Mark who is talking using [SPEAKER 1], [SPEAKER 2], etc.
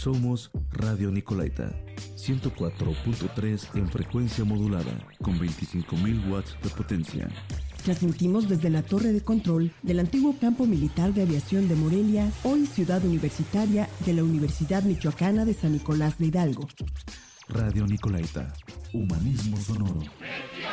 [SPEAKER 1] Somos Radio Nicolaita, 104.3 en frecuencia modulada, con 25.000 watts de potencia.
[SPEAKER 2] Transmitimos desde la torre de control del antiguo campo militar de aviación de Morelia, hoy ciudad universitaria de la Universidad Michoacana de San Nicolás de Hidalgo.
[SPEAKER 1] Radio Nicolaita, humanismo sonoro.